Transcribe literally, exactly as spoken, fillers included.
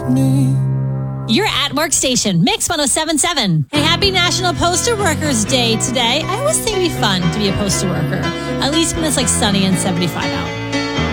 me. You're at Workstation, Mix one oh seven point seven. Hey, happy National Postal Workers Day today. I always think it'd be fun to be a postal worker, at least when it's like sunny and seventy-five out.